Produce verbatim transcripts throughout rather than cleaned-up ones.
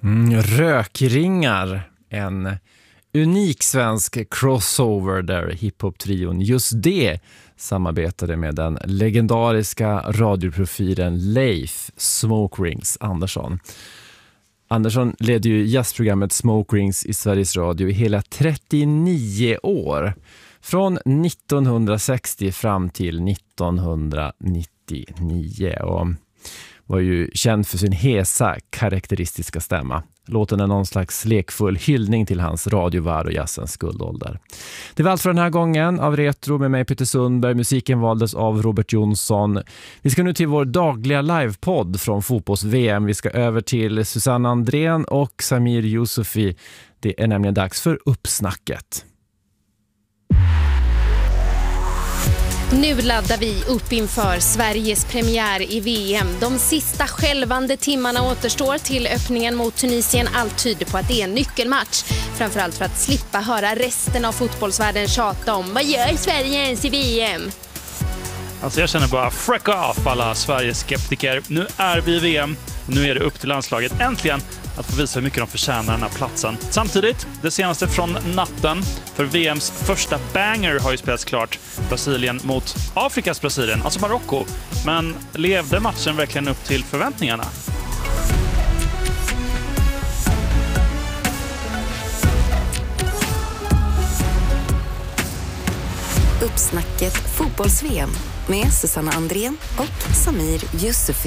Mm, rökringar, en unik svensk crossover där hiphop-trion Just det samarbetade med den legendariska radioprofilen Leif Smoke Rings Andersson. Andersson ledde ju jazzprogrammet Smoke Rings i Sveriges Radio i hela trettionio år. Från nittonhundrasextio fram till nittonhundranittionio och var ju känd för sin hesa karaktäristiska stämma. Låten är någon slags lekfull hyllning till hans radiovärld och jazzens guldålder. Det var allt för den här gången av Retro med mig Peter Sundberg. Musiken valdes av Robert Jonsson. Vi ska nu till vår dagliga livepodd från fotbolls-V M. Vi ska över till Susanne Andrén och Samir Yusufi. Det är nämligen dags för uppsnacket. Nu laddar vi upp inför Sveriges premiär i V M. De sista skälvande timmarna återstår till öppningen mot Tunisien. Allt tyder på att det är en nyckelmatch. Framförallt för att slippa höra resten av fotbollsvärlden tjata om vad gör Sverige ens i V M? Alltså jag känner bara freak off alla Sveriges skeptiker. Nu är vi i V M. Nu är det upp till landslaget äntligen att få visa hur mycket de förtjänar den här platsen. Samtidigt, det senaste från natten, för V Ms första banger har ju spelats klart. Brasilien mot Afrikas Brasilien, alltså Marocko. Men levde matchen verkligen upp till förväntningarna? Uppsnacket fotbolls-V M med Susanne Andrén och Samir Yusufi.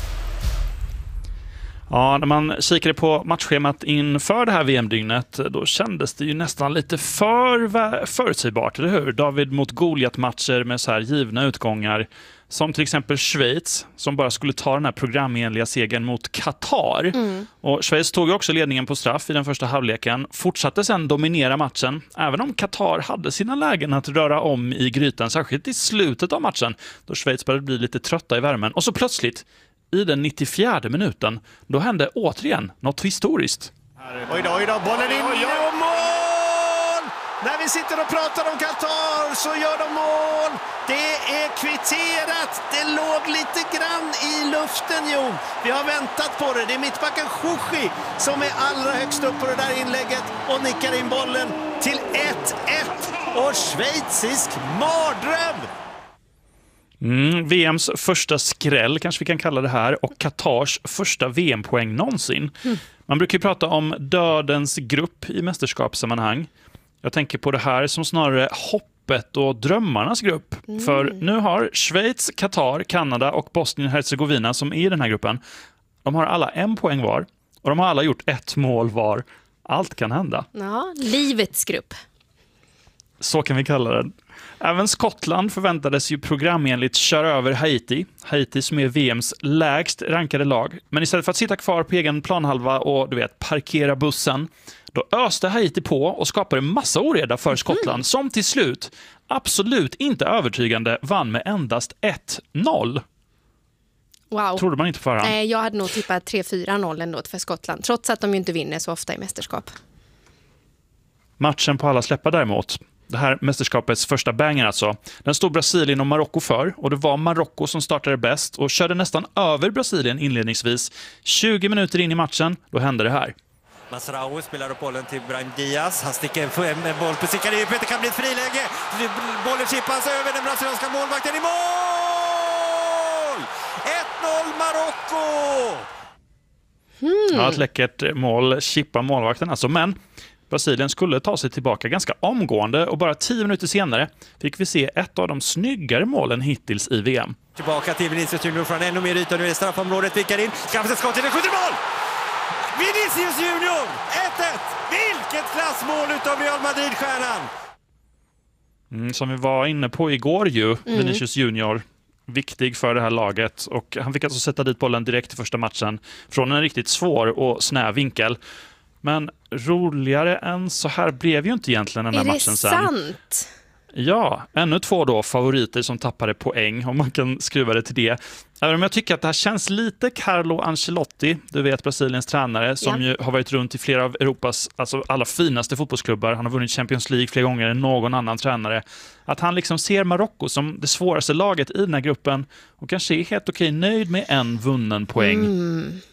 Ja, när man kikade på matchschemat inför det här V M-dygnet, då kändes det ju nästan lite för förutsägbart, eller hur? David mot Goliat-matcher med så här givna utgångar, som till exempel Schweiz, som bara skulle ta den här programenliga segern mot Qatar. Mm. Och Schweiz tog ju också ledningen på straff i den första halvleken, fortsatte sedan dominera matchen, även om Qatar hade sina lägen att röra om i grytan, särskilt i slutet av matchen, då Schweiz började bli lite trötta i värmen. Och så plötsligt, i den nittiofjärde minuten, då hände återigen något historiskt. Oj då, oj då, bollen in och mål! När vi sitter och pratar om Qatar så gör de mål. Det är kvitterat. Det låg lite grann i luften, jo. Vi har väntat på det. Det är mittbacken Chouchi som är allra högst upp på det där inlägget och nickar in bollen till ett ett. Och schweizisk mardröm! Mm, V Ms första skräll kanske vi kan kalla det här, och Qatars första V M-poäng någonsin. Mm. Man brukar ju prata om dödens grupp i mästerskapssammanhang. Jag tänker på det här som snarare hoppet och drömmarnas grupp. Mm. För nu har Schweiz, Qatar, Kanada och Bosnien-Herzegovina som är i den här gruppen, de har alla en poäng var och de har alla gjort ett mål var. Allt kan hända. Ja, livets grupp. Så kan vi kalla den. Även Skottland förväntades ju programenligt köra över Haiti. Haiti som är V Ms lägst rankade lag. Men istället för att sitta kvar på egen planhalva och du vet, parkera bussen, då öste Haiti på och skapade en massa oreda för Skottland, mm. som till slut, absolut inte övertygande, vann med endast ett noll. Wow. Trodde man inte på förhand. Nej, jag hade nog tippat tre fyra noll ändå för Skottland, trots att de ju inte vinner så ofta i mästerskap. Matchen på alla släppar däremot. Det här mästerskapets första banger alltså. Den stod Brasilien och Marocko för, och det var Marocko som startade bäst och körde nästan över Brasilien inledningsvis. tjugo minuter in i matchen, då hände det här. Masraoui spelar upp bollen till Brahim Diaz. Han sticker en boll på Zicari. Peter kan bli ett friläge. Bollen chippas över den brasilianska målvakten i mål! ett noll Marocko! Hmm. Ja, ett läckert mål, chippa målvakten alltså, men Brasilien skulle ta sig tillbaka ganska omgående, och bara tio minuter senare fick vi se ett av de snyggare målen hittills i V M. Tillbaka till Vinicius Junior från ännu mer yta. Nu är det straffområdet, vickar in. Skaffar sig skott till den, skjuter mål! Vinicius Junior! ett ett! Vilket klassmål utav Real Madrid-stjärnan! Mm, som vi var inne på igår ju, mm. Vinicius Junior. Viktig för det här laget, och han fick alltså sätta dit bollen direkt i första matchen från en riktigt svår och snäv vinkel. Men roligare än så här blev ju inte egentligen den här matchen sen. Är det sant? Ja, ännu två då favoriter som tappade poäng, om man kan skruva det till det. Även om jag tycker att det här känns lite Carlo Ancelotti, du vet, Brasiliens tränare, som ja. ju har varit runt i flera av Europas alltså alla finaste fotbollsklubbar. Han har vunnit Champions League flera gånger än någon annan tränare. Att han liksom ser Marocko som det svåraste laget i den här gruppen och kanske är helt okej nöjd med en vunnen poäng. Mm.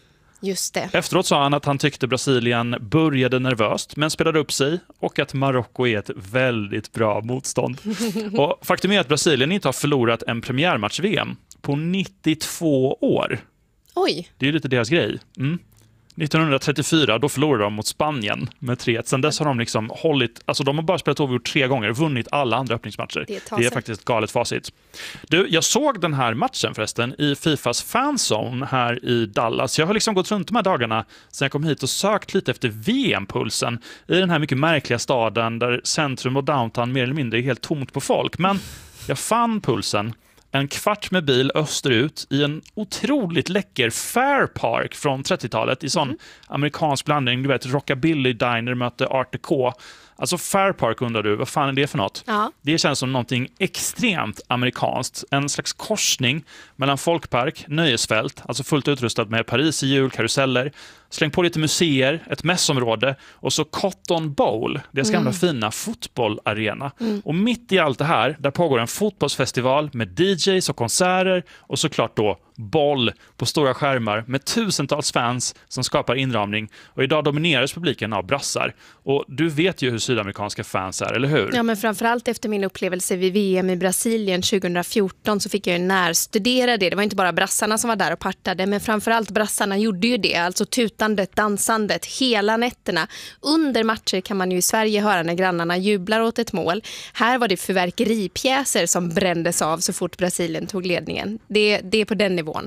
Just det. Efteråt sa han att han tyckte Brasilien började nervöst men spelade upp sig och att Marocko är ett väldigt bra motstånd. Och faktum är att Brasilien inte har förlorat en premiärmatch-V M på nittiotvå år. Oj. Det är lite deras grej. Mm. nittonhundratrettiofyra, då förlorade de mot Spanien med tre ett. Sen dess har de liksom hållit, alltså de har bara spelat oavgjort tre gånger och vunnit alla andra öppningsmatcher. Det är, det är faktiskt ett galet facit. Du, jag såg den här matchen förresten i Fifas fanzone här i Dallas. Jag har liksom gått runt de här dagarna sen jag kom hit och sökt lite efter V M-pulsen i den här mycket märkliga staden där centrum och downtown mer eller mindre är helt tomt på folk. Men jag fann pulsen en kvart med bil österut i en otroligt läcker Fair Park från trettiotalet i sån mm. amerikansk blandning. Du vet, Rockabilly Diner mötte Art Deco. Alltså Fair Park undrar du, vad fan är det för något? Ja. Det känns som någonting extremt amerikanskt. En slags korsning mellan folkpark, nöjesfält, alltså fullt utrustat med Paris i jul, karuseller. Släng på lite museer, ett mässområde och så Cotton Bowl, deras gamla mm. fina fotbollarena. Mm. Och mitt i allt det här, där pågår en fotbollsfestival med D Js och konserter och såklart då boll på stora skärmar med tusentals fans som skapar inramning. Och idag domineras publiken av brassar. Och du vet ju hur sydamerikanska fans är, eller hur? Ja, men framförallt efter min upplevelse vid V M i Brasilien tjugohundrafjorton så fick jag ju närstudera det. Det var inte bara brassarna som var där och partade, men framförallt brassarna gjorde ju det. Alltså tutandet, dansandet, hela nätterna. Under matcher kan man ju i Sverige höra när grannarna jublar åt ett mål. Här var det fyrverkeripjäser som brändes av så fort Brasilien tog ledningen. Det, det är på den nivån.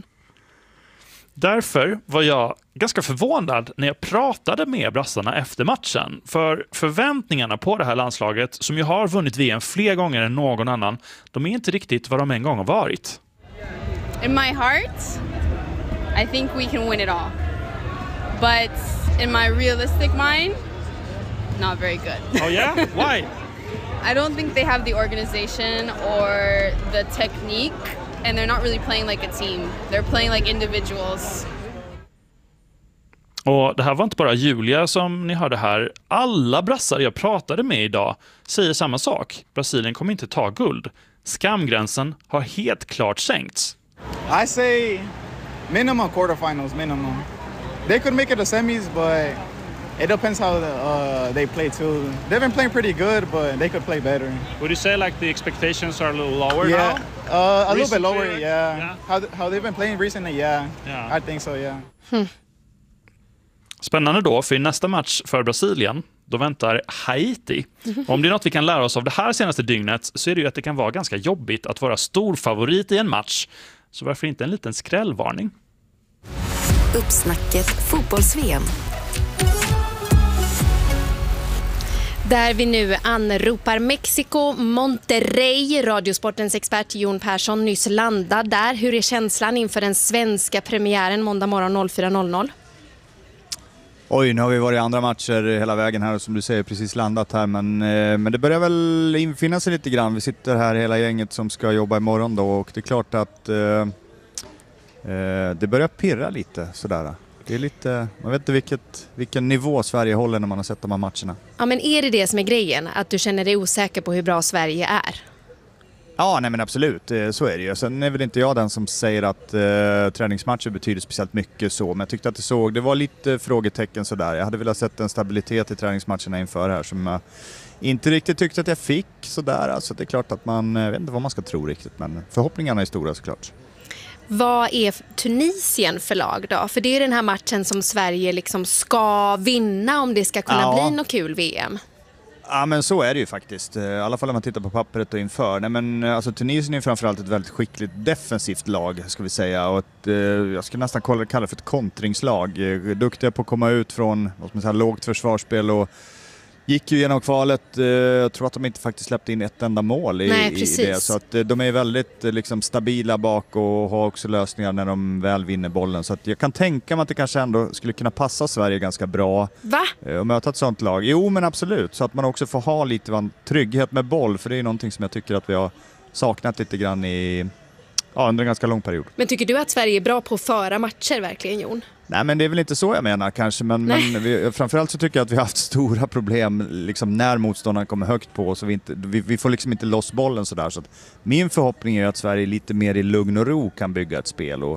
Därför var jag ganska förvånad när jag pratade med brassarna efter matchen. För förväntningarna på det här landslaget, som ju har vunnit V M fler gånger än någon annan, de är inte riktigt vad de en gång har varit. In my heart, I think we can win it all. But in my realistic mind, not very good. Oh yeah? Why? I don't think they have the organization or the technique. And they're not really playing like a team. They're playing like individuals. Och det här var inte bara Julia som ni hörde här. Alla brassar jag pratade med idag säger samma sak. Brasilien kommer inte ta guld. Skamgränsen har helt klart sänkts. I say minimum quarterfinals, minimum. They could make it to semis, but it depends how the, uh, they play too. They've been playing pretty good, but they could play better. Would you say like the expectations are a little lower yeah. now? Uh, a recently, little bit lower, like, yeah. yeah. How, how they've been playing recently, yeah. yeah. I think so, yeah. Hmm. Spännande då, för i nästa match för Brasilien, då väntar Haiti. Om det är något vi kan lära oss av det här senaste dygnet så är det ju att det kan vara ganska jobbigt att vara stor favorit i en match. Så varför inte en liten skrällvarning? Uppsnacket fotbolls-V M. Där vi nu anropar Mexiko, Monterrey. Radiosportens expert Jon Persson nyss landad där. Hur är känslan inför den svenska premiären måndag morgon fyra noll noll? Oj, nu har vi varit i andra matcher hela vägen här, som du säger, precis landat här. Men, eh, men det börjar väl infinna sig lite grann. Vi sitter här hela gänget som ska jobba imorgon då, och det är klart att eh, eh, det börjar pirra lite sådär. Det är lite, man vet inte vilket, vilken nivå Sverige håller när man har sett de här matcherna. Ja, men är det det som är grejen? Att du känner dig osäker på hur bra Sverige är? Ja, nej men absolut, så är det ju. Sen är väl inte jag den som säger att eh, träningsmatcher betyder speciellt mycket så. Men jag tyckte att det såg, det var lite frågetecken sådär. Jag hade velat sett en stabilitet i träningsmatcherna inför här som jag inte riktigt tyckte att jag fick sådär. Alltså det är klart att man, jag vet inte vad man ska tro riktigt, men förhoppningarna är stora såklart. Vad är Tunisien för lag då? För det är den här matchen som Sverige liksom ska vinna om det ska kunna ja. bli något kul V M. Ja, men så är det ju faktiskt. I alla fall om man tittar på pappret och inför. Nej, men alltså Tunisien är framförallt ett väldigt skickligt defensivt lag, ska vi säga. Och ett, eh, jag skulle nästan kalla det för ett kontringslag. Duktiga på att komma ut från, vad ska man säga, lågt försvarsspel och gick ju genom kvalet. Jag tror att de inte faktiskt släppte in ett enda mål i, Nej, i det. Så att de är väldigt liksom stabila bak och har också lösningar när de väl vinner bollen. Så att jag kan tänka mig att det kanske ändå skulle kunna passa Sverige ganska bra. Va? Och möta ett sånt lag. Jo, men absolut. Så att man också får ha lite van, trygghet med boll. För det är någonting som jag tycker att vi har saknat lite grann i, ja, under en ganska lång period. Men tycker du att Sverige är bra på att föra matcher verkligen, Jon? Nej, men det är väl inte så jag menar kanske, men, men vi, framförallt så tycker jag att vi har haft stora problem liksom när motståndaren kommer högt på oss, och vi, inte, vi, vi får liksom inte loss bollen sådär. Så att min förhoppning är att Sverige lite mer i lugn och ro kan bygga ett spel och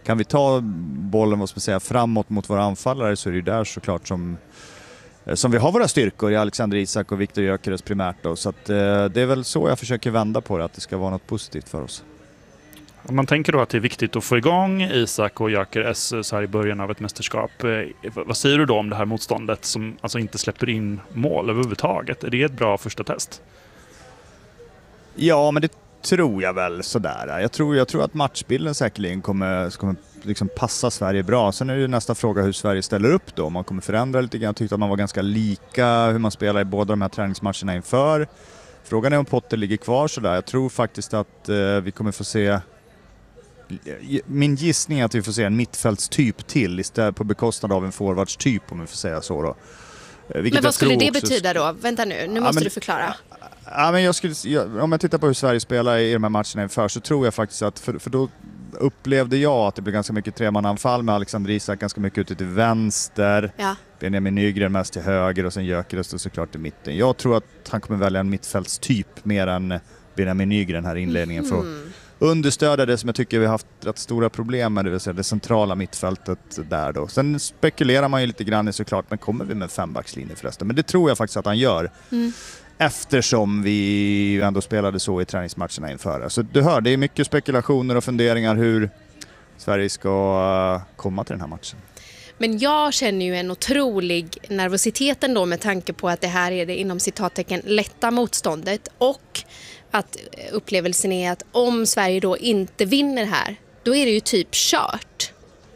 kan vi ta bollen, vad ska man säga, framåt mot våra anfallare, så är det ju där såklart som, som vi har våra styrkor i Alexander Isak och Viktor Gyökeres primärt då. Så att, eh, det är väl så jag försöker vända på det, att det ska vara något positivt för oss. Om man tänker då att det är viktigt att få igång Isak och Gyökeres så här i början av ett mästerskap. Eh, vad säger du då om det här motståndet som alltså inte släpper in mål överhuvudtaget? Är det ett bra första test? Ja, men det tror jag väl sådär. Jag tror, jag tror att matchbilden säkerligen kommer, kommer liksom passa Sverige bra. Sen är det ju nästa fråga hur Sverige ställer upp då. Om man kommer förändra lite grann. Jag tyckte att man var ganska lika hur man spelar i båda de här träningsmatcherna inför. Frågan är om Potter ligger kvar sådär. Jag tror faktiskt att eh, vi kommer få se... Min gissning är att vi får se en mittfältstyp till istället på bekostnad av en forwardstyp, om vi får säga så då. Vilket men vad skulle det också... betyda då? Vänta nu, nu ja, måste men... du förklara. Ja, men jag skulle, jag, om jag tittar på hur Sverige spelar i de här matcherna inför, så tror jag faktiskt att, för, för då upplevde jag att det blev ganska mycket tremananfall med Alexander Isak ganska mycket ute till vänster, ja. Benjamin Nygren mest till höger och sen Gyökeres och såklart i mitten. Jag tror att han kommer välja en mittfältstyp mer än Benjamin Nygren här i inledningen mm. för att understödja det som jag tycker vi har haft rätt stora problem med, det vill säga det centrala mittfältet där då. Sen spekulerar man ju lite grann i såklart, men kommer vi med en fembackslinje förresten? Men det tror jag faktiskt att han gör. Mm. Eftersom vi ändå spelade så i träningsmatcherna inför. Så du hör, det är mycket spekulationer och funderingar hur Sverige ska komma till den här matchen. Men jag känner ju en otrolig nervositet ändå med tanke på att det här är det inom citattecken lätta motståndet och att upplevelsen är att om Sverige då inte vinner här, då är det ju typ kört.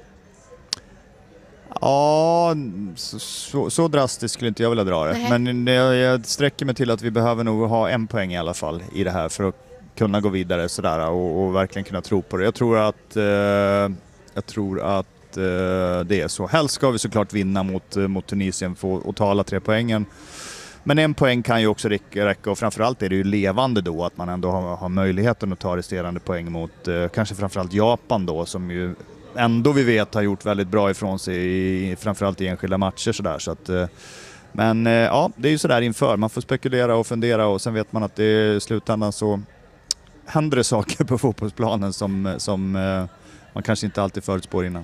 Ja, så, så, så drastiskt skulle inte jag vilja dra det. Nej. Men jag, jag sträcker mig till att vi behöver nog ha en poäng i alla fall i det här för att kunna gå vidare sådär och, och verkligen kunna tro på det. Jag tror att, eh, jag tror att eh, det är så. Helst ska vi såklart vinna mot, mot Tunisien för, och ta alla tre poängen. Men en poäng kan ju också räcka och framförallt är det ju levande då att man ändå har, har möjligheten att ta resterande poäng mot eh, kanske framförallt Japan då, som ju ändå vi vet har gjort väldigt bra ifrån sig i, framförallt i enskilda matcher sådär. Så att, eh, men eh, ja, det är ju sådär inför. Man får spekulera och fundera och sen vet man att det i slutändan så händer det saker på fotbollsplanen som, som eh, man kanske inte alltid förutspår innan.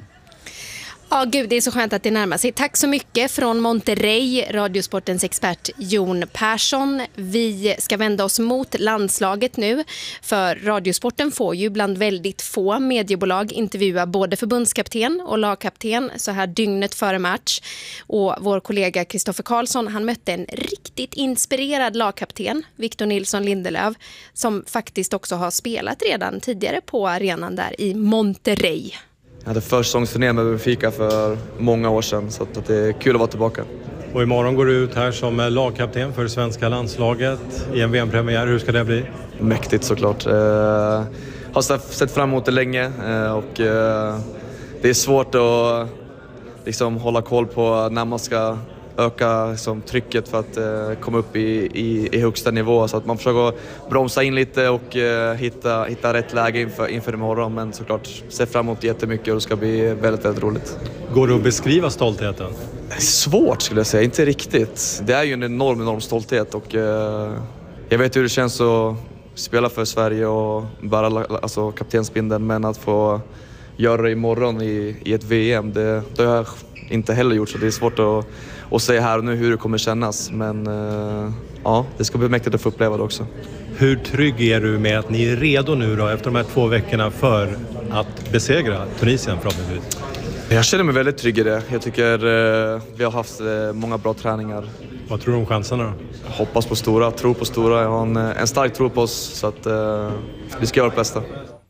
Ja, gud, det är så skönt att det närmar sig. Tack så mycket från Monterrey, Radiosportens expert Jon Persson. Vi ska vända oss mot landslaget nu, för Radiosporten får ju bland väldigt få mediebolag intervjua både förbundskapten och lagkapten så här dygnet före match. Och vår kollega Kristoffer Karlsson, han mötte en riktigt inspirerad lagkapten, Victor Nilsson Lindelöf, som faktiskt också har spelat redan tidigare på arenan där i Monterrey. Jag hade försäsongsturné med Benfica för många år sedan, så att det är kul att vara tillbaka. Och imorgon går du ut här som lagkapten för svenska landslaget i en V M-premiär. Hur ska det bli? Mäktigt såklart. Jag har sett fram emot det länge och det är svårt att liksom hålla koll på när man ska öka liksom, trycket för att eh, komma upp i, i, i högsta nivå. Så att man försöker bromsa in lite och eh, hitta, hitta rätt läge inför, inför imorgon. Men såklart ser fram emot jättemycket och det ska bli väldigt, väldigt roligt. Går det att beskriva stoltheten? Svårt skulle jag säga, inte riktigt. Det är ju en enorm, enorm stolthet och eh, jag vet hur det känns att spela för Sverige och bära alltså, kaptensbindeln, men att få göra det imorgon i, i ett V M, det, det har jag inte heller gjort, så det är svårt att och säga här och nu hur det kommer kännas, men uh, ja, det ska bli mäktigt att få uppleva det också. Hur trygg är du med att ni är redo nu då efter de här två veckorna för att besegra Tunisien förhoppningsvis? Jag känner mig väldigt trygg i det. Jag tycker uh, vi har haft uh, många bra träningar. Vad tror du om chanserna då? Jag hoppas på stora, tror på stora. Jag har en, en stark tro på oss, så att uh, vi ska göra det bästa.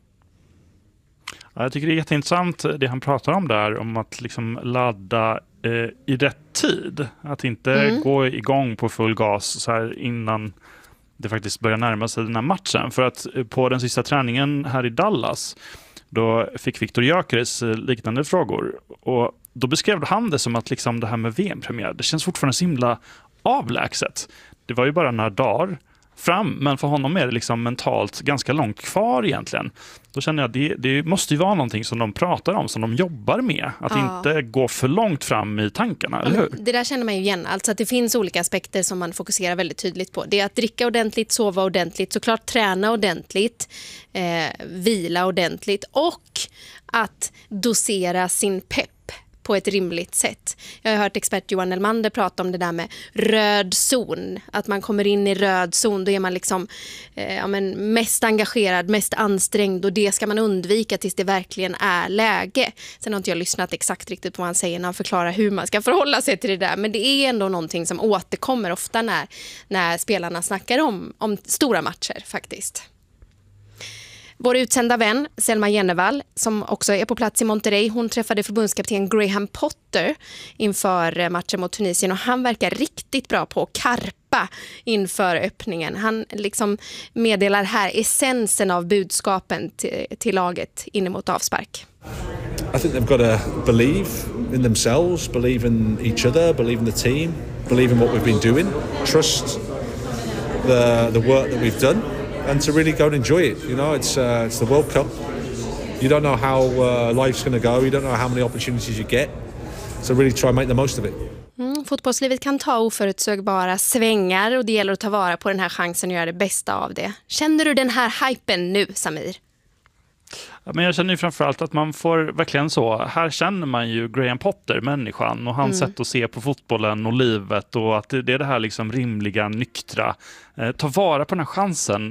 Jag tycker det är jätteintressant det han pratar om där, om att liksom ladda eh, i rätt tid. Att inte mm. gå igång på full gas så här innan det faktiskt börjar närma sig den här matchen. För att på den sista träningen här i Dallas, då fick Viktor Gyökeres liknande frågor. Och då beskrev han det som att liksom det här med V M-premiär, det känns fortfarande så himla avlägset. Det var ju bara några dagar fram, men för honom är det liksom mentalt ganska långt kvar egentligen. Då känner jag att det, det måste ju vara någonting som de pratar om, som de jobbar med. Att ja. inte gå för långt fram i tankarna, eller hur? Det där känner man ju igen. Alltså att det finns olika aspekter som man fokuserar väldigt tydligt på. Det är att dricka ordentligt, sova ordentligt, såklart träna ordentligt, eh, vila ordentligt och att dosera sin pepp på ett rimligt sätt. Jag har hört expert Johan Elmander prata om det där med röd zon. Att man kommer in i röd zon, då är man liksom eh, ja, men mest engagerad, mest ansträngd, och det ska man undvika tills det verkligen är läge. Sen har inte jag lyssnat exakt riktigt på vad han säger när han förklarar hur man ska förhålla sig till det där, men det är ändå någonting som återkommer ofta när, när spelarna snackar om, om stora matcher faktiskt. Vår utsända vän Selma Jennevall, som också är på plats i Monterrey, hon träffade förbundskapten Graham Potter inför matchen mot Tunisien, och han verkar riktigt bra på att karpa inför öppningen. Han liksom meddelar här essensen av budskapen till, till laget in mot avspark. I think they've got to believe in themselves, believe in each other, believe in the team, believe in what we've been doing, trust the the work that we've done. And to really go and enjoy it, you know, it's uh, it's the World Cup. You don't know how uh, life's going to go. You don't know how many opportunities you get. So really try and make the most of it. Mm, fotbollslivet kan ta oförutsägbara svängar, och det gäller att ta vara på den här chansen och göra det bästa av det. Känner du den här hypen nu, Samir? Ja, men jag känner ju framförallt att man får verkligen så. Här känner man ju Graham Potter, människan, och hans mm. sätt att se på fotbollen och livet, och att det är det här liksom rimliga, nyktra. Eh, ta vara på den här chansen.